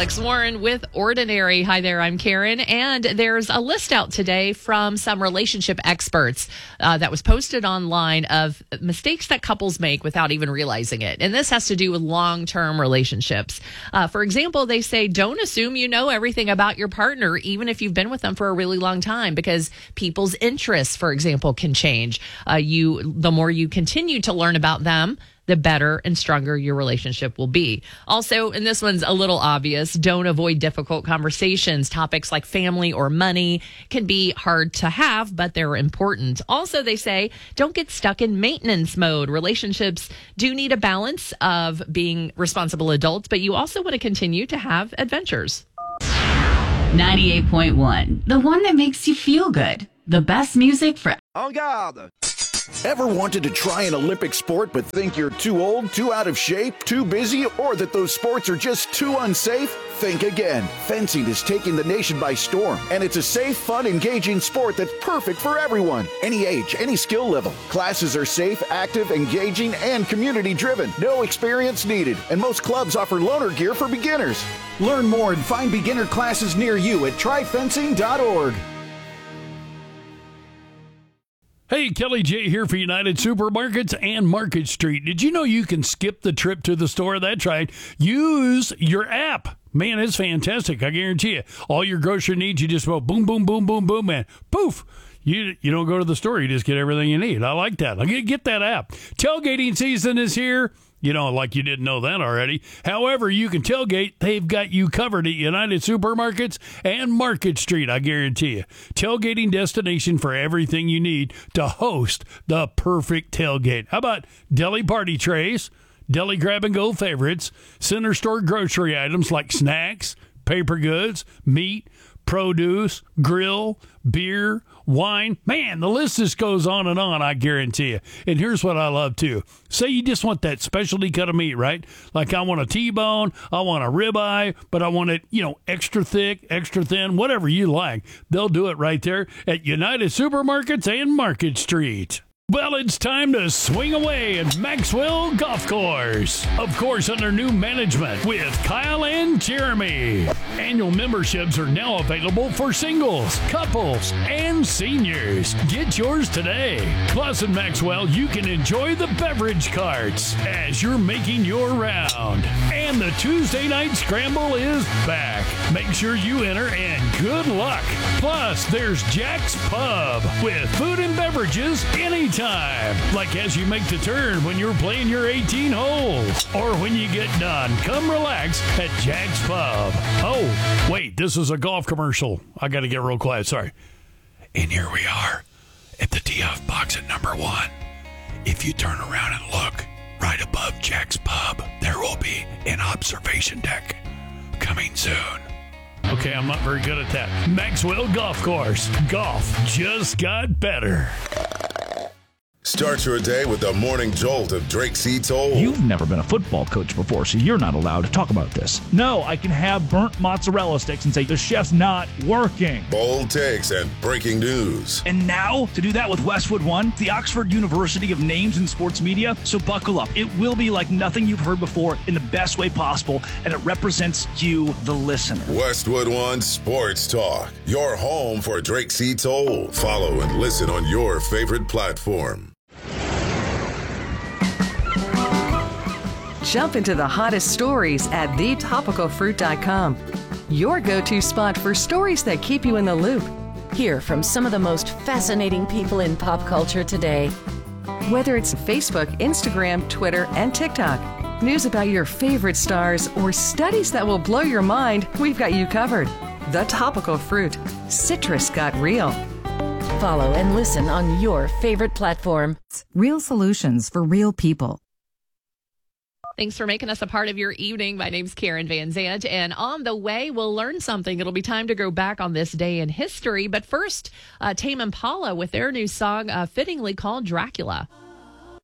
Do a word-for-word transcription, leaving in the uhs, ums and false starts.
Alex Warren with Ordinary. Hi there, I'm Karen. And there's a list out today from some relationship experts uh, that was posted online of mistakes that couples make without even realizing it. And this has to do with long-term relationships. Uh, for example, they say don't assume you know everything about your partner, even if you've been with them for a really long time, because people's interests, for example, can change. Uh, you, the more you continue to learn about them, the better and stronger your relationship will be. Also, and this one's a little obvious, don't avoid difficult conversations. Topics like family or money can be hard to have, but they're important. Also, they say don't get stuck in maintenance mode. Relationships do need a balance of being responsible adults, but you also want to continue to have adventures. ninety-eight point one, the one that makes you feel good. The best music for... En garde! Ever wanted to try an Olympic sport but think you're too old, too out of shape, too busy, or that those sports are just too unsafe? Think again. Fencing is taking the nation by storm, and it's a safe, fun, engaging sport that's perfect for everyone. Any age, any skill level. Classes are safe, active, engaging, and community-driven. No experience needed, and most clubs offer loaner gear for beginners. Learn more and find beginner classes near you at try fencing dot org. Hey, Kelly J here for United Supermarkets and Market Street. Did you know you can skip the trip to the store? That's right. Use your app. Man, it's fantastic. I guarantee you. All your grocery needs, you just go boom, boom, boom, boom, boom, man. Poof. You you don't go to the store. You just get everything you need. I like that. Get, get that app. Tailgating season is here. You know, like you didn't know that already. However, you can tailgate. They've got you covered at United Supermarkets and Market Street, I guarantee you. Tailgating destination for everything you need to host the perfect tailgate. How about deli party trays, deli grab-and-go favorites, center store grocery items like snacks, paper goods, meat, produce, grill, beer, wine. Man, the list just goes on and on, I guarantee you. And here's what I love, too. Say you just want that specialty cut of meat, right? Like I want a T-bone, I want a ribeye, but I want it, you know, extra thick, extra thin, whatever you like. They'll do it right there at United Supermarkets and Market Street. Well, it's time to swing away at Maxwell Golf Course. Of course, under new management with Kyle and Jeremy. Annual memberships are now available for singles, couples, and seniors. Get yours today. Plus, at Maxwell, you can enjoy the beverage carts as you're making your round. And the Tuesday night scramble is back. Make sure you enter and good luck. Plus, there's Jack's Pub with food and beverages anytime. Like as you make the turn when you're playing your eighteen holes, or when you get done, come relax at Jack's Pub. Oh, wait, this is a golf commercial. I got to get real quiet, sorry. And here we are at the tee off box at number one. If you turn around and look, right above Jack's Pub, there will be an observation deck coming soon. Okay, I'm not very good at that. Maxwell Golf Course. Golf just got better. Start your day with the morning jolt of Drake Seats Old. You've never been a football coach before, so you're not allowed to talk about this. No, I can have burnt mozzarella sticks and say the chef's not working. Bold takes and breaking news. And now, to do that with Westwood One, the Oxford University of Names in Sports Media. So buckle up. It will be like nothing you've heard before in the best way possible, and it represents you, the listener. Westwood One Sports Talk, your home for Drake Seats Old. Follow and listen on your favorite platform. Jump into the hottest stories at the topical fruit dot com. Your go-to spot for stories that keep you in the loop. Hear from some of the most fascinating people in pop culture today. Whether it's Facebook, Instagram, Twitter, and TikTok, news about your favorite stars, or studies that will blow your mind, we've got you covered. The Topical Fruit. Citrus got real. Follow and listen on your favorite platform. Real solutions for real people. Thanks for making us a part of your evening. My name's Karen Van Zant, and on the way, we'll learn something. It'll be time to go back on this day in history. But first, uh, Tame Impala with their new song, uh, fittingly called Dracula.